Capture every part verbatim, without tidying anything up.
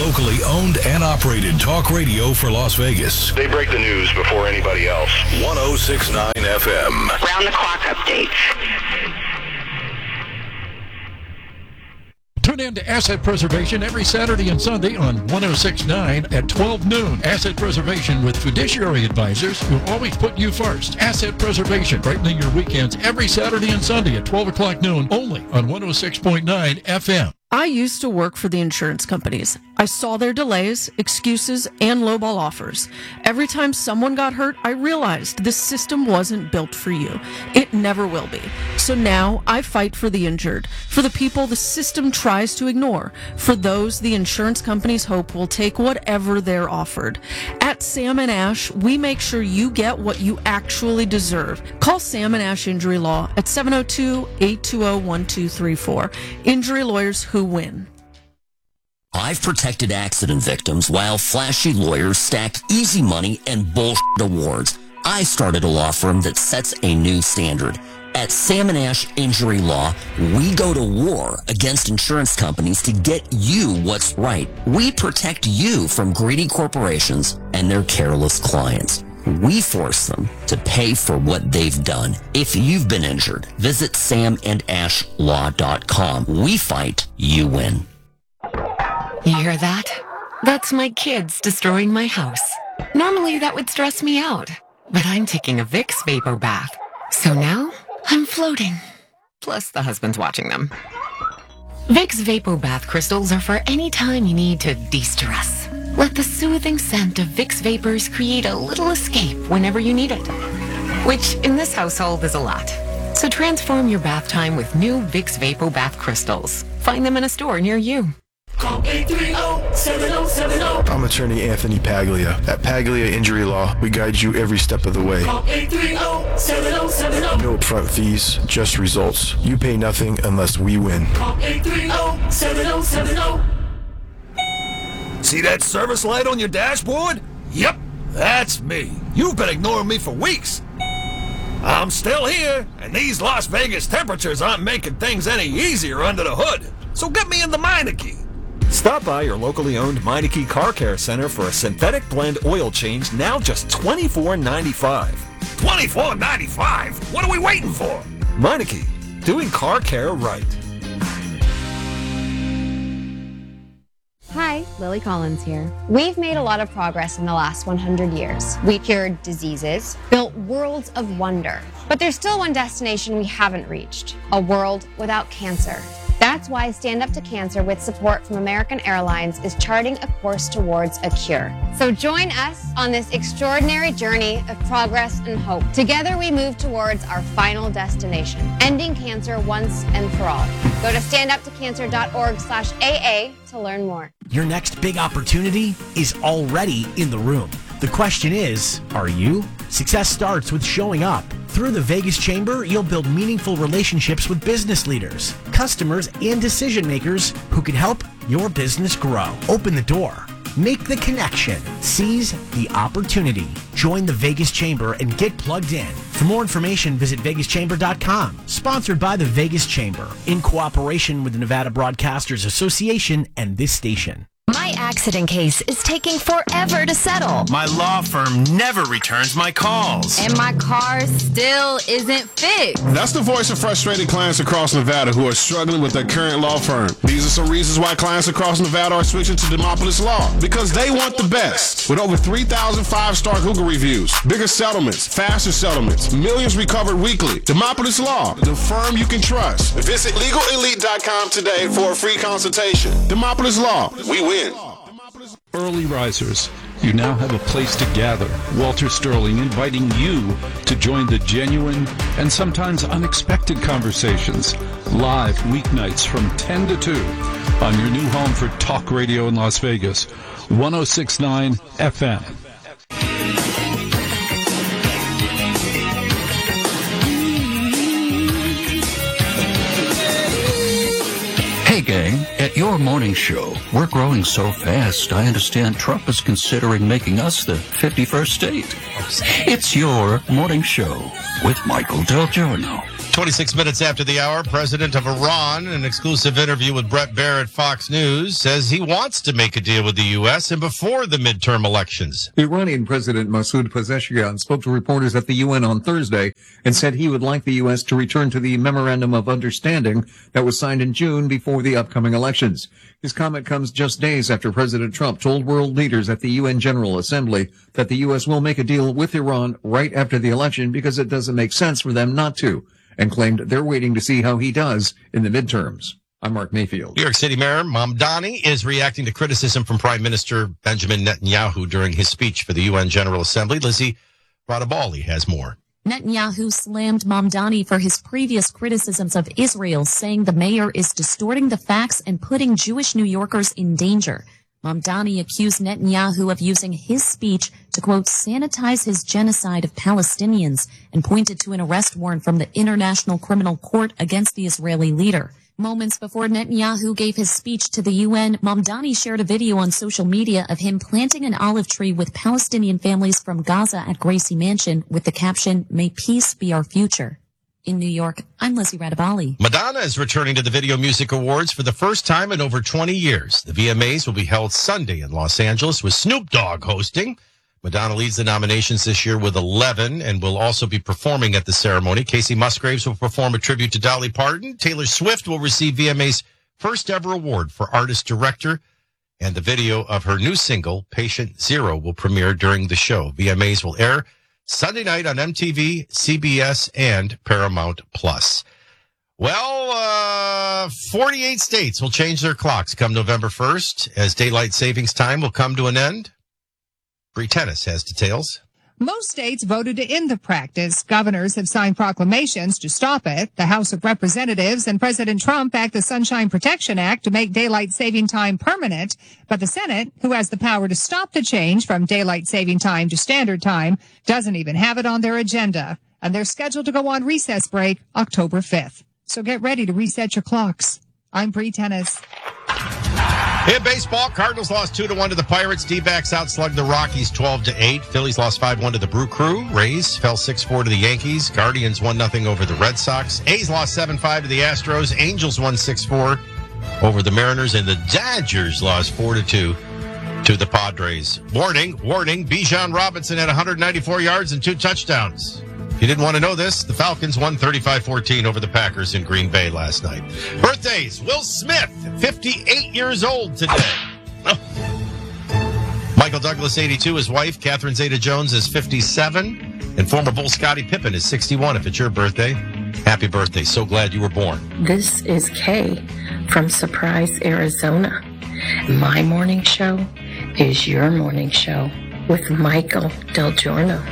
Locally owned and operated talk radio for Las Vegas. They break the news before anybody else. one oh six point nine F M. Round-the-clock updates. Tune in to Asset Preservation every Saturday and Sunday on one oh six point nine at twelve noon. Asset Preservation with fiduciary advisors who always put you first. Asset Preservation, brightening your weekends every Saturday and Sunday at twelve o'clock noon, only on one oh six point nine F M. I used to work for the insurance companies. I saw their delays, excuses, and lowball offers. Every time someone got hurt, I realized this system wasn't built for you. It never will be. So now I fight for the injured, for the people the system tries to ignore, for those the insurance companies hope will take whatever they're offered. At Sam and Ash, we make sure you get what you actually deserve. Call Sam and Ash Injury Law at seven oh two, eight two oh, one two three four. Injury lawyers who win. I've protected accident victims while flashy lawyers stack easy money and bullshit awards. I started a law firm that sets a new standard. At Sam and Ash Injury Law, we go to war against insurance companies to get you what's right. We protect you from greedy corporations and their careless clients. We force them to pay for what they've done. If you've been injured, visit sam and ash law dot com. We fight, you win. You hear that? That's my kids destroying my house. Normally that would stress me out, but I'm taking a Vicks vapor bath. So now I'm floating. Plus the husband's watching them. Vicks Vapor Bath crystals are for any time you need to de-stress. Let the soothing scent of Vicks Vapors create a little escape whenever you need it. Which, in this household, is a lot. So transform your bath time with new Vicks Vapor Bath crystals. Find them in a store near you. Call eight three zero, seven zero seven zero. I'm attorney Anthony Paglia. At Paglia Injury Law, we guide you every step of the way. Call eight three zero, seven zero seven zero. No upfront fees, just results. You pay nothing unless we win. Call eight three zero, seven zero seven zero. See that service light on your dashboard? Yep, that's me. You've been ignoring me for weeks. I'm still here, and these Las Vegas temperatures aren't making things any easier under the hood. So get me in the Meineke. Stop by your locally owned Meineke Car Care Center for a synthetic blend oil change, now just twenty-four ninety-five. twenty-four ninety-five? What are we waiting for? Meineke, doing car care right. Hi, Lily Collins here. We've made a lot of progress in the last one hundred years. We cured diseases, built worlds of wonder. But there's still one destination we haven't reached, a world without cancer. That's why Stand Up to Cancer, with support from American Airlines, is charting a course towards a cure. So join us on this extraordinary journey of progress and hope. Together we move towards our final destination, ending cancer once and for all. Go to stand up to cancer dot org slash A A to learn more. Your next big opportunity is already in the room. The question is, are you? Success starts with showing up. Through the Vegas Chamber, you'll build meaningful relationships with business leaders, customers, and decision makers who can help your business grow. Open the door. Make the connection. Seize the opportunity. Join the Vegas Chamber and get plugged in. For more information, visit vegas chamber dot com. Sponsored by the Vegas Chamber, in cooperation with the Nevada Broadcasters Association and this station. My accident case is taking forever to settle. My law firm never returns my calls. And my car still isn't fixed. That's the voice of frustrated clients across Nevada who are struggling with their current law firm. These are some reasons why clients across Nevada are switching to Demopolis Law. Because they want the best. With over three thousand five-star Google reviews, bigger settlements, faster settlements, millions recovered weekly. Demopolis Law, the firm you can trust. Visit legal elite dot com today for a free consultation. Demopolis Law, we win. Early risers, you now have a place to gather. Walter Sterling inviting you to join the genuine and sometimes unexpected conversations live weeknights from ten to two on your new home for talk radio in Las Vegas, one oh six point nine F M. Hey gang, at your morning show, we're growing so fast, I understand Trump is considering making us the fifty-first state. It's your morning show with Michael Del Giorno. twenty-six minutes after the hour, President of Iran, in an exclusive interview with Brett Baer at Fox News, says he wants to make a deal with the U S and before the midterm elections. Iranian President Masoud Pezeshkian spoke to reporters at the U N on Thursday and said he would like the U S to return to the Memorandum of Understanding that was signed in June before the upcoming elections. His comment comes just days after President Trump told world leaders at the U N General Assembly that the U S will make a deal with Iran right after the election because it doesn't make sense for them not to, and claimed they're waiting to see how he does in the midterms. I'm Mark Mayfield. New York City Mayor Mamdani is reacting to criticism from Prime Minister Benjamin Netanyahu during his speech for the U N General Assembly. Lizzie Radabali has more. Netanyahu slammed Mamdani for his previous criticisms of Israel, saying the mayor is distorting the facts and putting Jewish New Yorkers in danger. Mamdani accused Netanyahu of using his speech to, quote, sanitize his genocide of Palestinians and pointed to an arrest warrant from the International Criminal Court against the Israeli leader. Moments before Netanyahu gave his speech to the U N, Mamdani shared a video on social media of him planting an olive tree with Palestinian families from Gaza at Gracie Mansion with the caption, "May peace be our future." In New York, I'm Lizzie Radabali. Madonna is returning to the Video Music Awards for the first time in over twenty years. The V M As will be held Sunday in Los Angeles with Snoop Dogg hosting. Madonna leads the nominations this year with eleven and will also be performing at the ceremony. Casey Musgraves will perform a tribute to Dolly Parton. Taylor Swift will receive V M A's first ever award for Artist Director. And the video of her new single, Patient Zero, will premiere during the show. V M As will air Sunday night on M T V, C B S, and Paramount Plus. Well, uh, forty-eight states will change their clocks come November first as daylight savings time will come to an end. Bree Tennis has details. Most states voted to end the practice. Governors have signed proclamations to stop it. The House of Representatives and President Trump backed the Sunshine Protection Act to make daylight saving time permanent. But the Senate, who has the power to stop the change from daylight saving time to standard time, doesn't even have it on their agenda. And they're scheduled to go on recess break October fifth. So get ready to reset your clocks. I'm Bree Tennis. In baseball, Cardinals lost two to one to the Pirates. D-backs outslugged the Rockies twelve to eight. Phillies lost five one to the Brew Crew. Rays fell six four to the Yankees. Guardians one nothing over the Red Sox. A's lost seven five to the Astros. Angels won six four over the Mariners. And the Dodgers lost four to two to the Padres. Warning, warning, Bijan Robinson had one hundred ninety-four yards and two touchdowns. If you didn't want to know this, the Falcons won thirty-five fourteen over the Packers in Green Bay last night. Birthdays, Will Smith, fifty-eight years old today. Oh. Michael Douglas, eighty-two. His wife, Catherine Zeta-Jones, is fifty-seven. And former Bull Scottie Pippen is sixty-one. If it's your birthday, happy birthday. So glad you were born. This is Kay from Surprise, Arizona. My morning show is your morning show with Michael Del Giorno.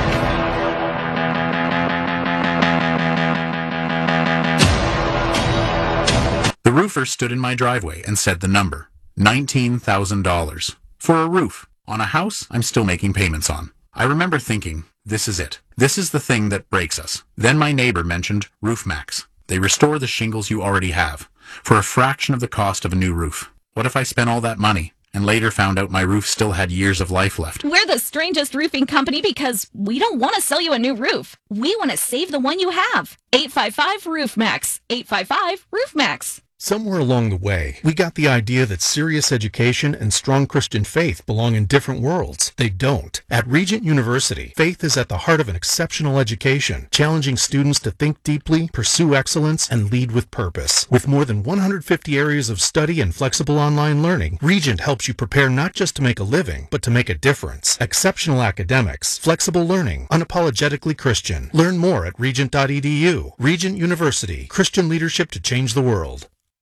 The roofer stood in my driveway and said the number, nineteen thousand dollars. For a roof, on a house I'm still making payments on. I remember thinking, this is it. This is the thing that breaks us. Then my neighbor mentioned RoofMax. They restore the shingles you already have, for a fraction of the cost of a new roof. What if I spent all that money, and later found out my roof still had years of life left? We're the strangest roofing company because we don't want to sell you a new roof. We want to save the one you have. eight five five RoofMax. eight five five RoofMax. Somewhere along the way, we got the idea that serious education and strong Christian faith belong in different worlds. They don't. At Regent University, faith is at the heart of an exceptional education, challenging students to think deeply, pursue excellence, and lead with purpose. With more than one hundred fifty areas of study and flexible online learning, Regent helps you prepare not just to make a living, but to make a difference. Exceptional academics, flexible learning, unapologetically Christian. Learn more at regent dot e d u. Regent University, Christian leadership to change the world.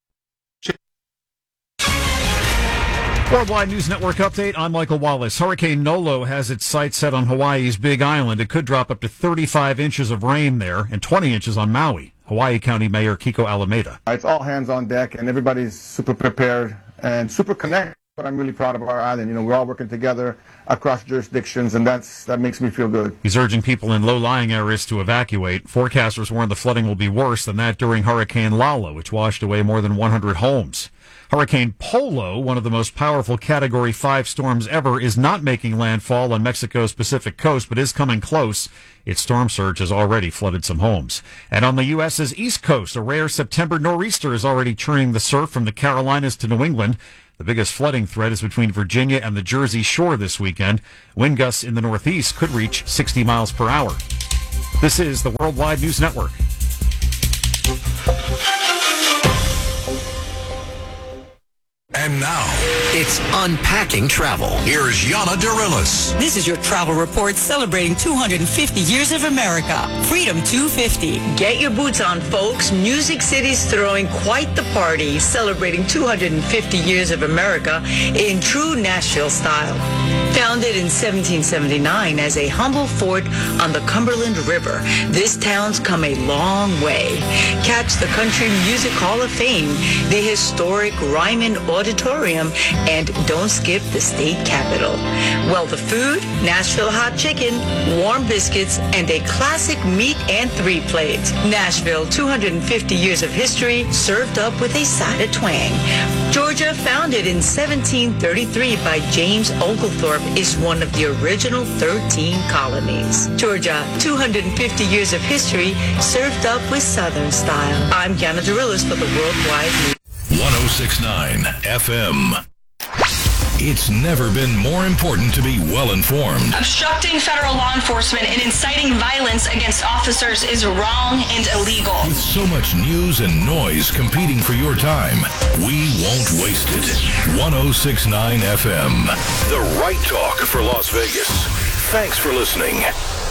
Worldwide News Network update. I'm Michael Wallace. Hurricane Nolo has its sights set on Hawaii's Big Island. It could drop up to thirty-five inches of rain there and twenty inches on Maui. Hawaii County Mayor Kiko Alameda. It's all hands on deck, and everybody's super prepared and super connected. But I'm really proud of our island. You know, we're all working together across jurisdictions, and that's that makes me feel good. He's urging people in low-lying areas to evacuate. Forecasters warn the flooding will be worse than that during Hurricane Lala, which washed away more than one hundred homes. Hurricane Polo, one of the most powerful Category five storms ever, is not making landfall on Mexico's Pacific coast, but is coming close. Its storm surge has already flooded some homes. And on the U S's East Coast, a rare September nor'easter is already churning the surf from the Carolinas to New England. The biggest flooding threat is between Virginia and the Jersey Shore this weekend. Wind gusts in the northeast could reach sixty miles per hour. This is the Worldwide News Network. And now, it's Unpacking Travel. Here's Yana Dirilis. This is your travel report celebrating two hundred fifty years of America. Freedom two fifty. Get your boots on, folks. Music City's throwing quite the party, celebrating two hundred fifty years of America in true Nashville style. Founded in seventeen seventy-nine as a humble fort on the Cumberland River, this town's come a long way. Catch the Country Music Hall of Fame, the historic Ryman Auditorium, and don't skip the state capitol. Well, the food, Nashville hot chicken, warm biscuits, and a classic meat and three plate. Nashville, two hundred fifty years of history, served up with a side of twang. Georgia, founded in seventeen thirty-three by James Oglethorpe, is one of the original thirteen colonies. Georgia, two hundred fifty years of history, served up with Southern style. I'm Yana Dirilis for the Worldwide News. one oh six point nine F M. It's never been more important to be well-informed. Obstructing federal law enforcement and inciting violence against officers is wrong and illegal. With so much news and noise competing for your time, we won't waste it. one oh six point nine F M. The right talk for Las Vegas. Thanks for listening.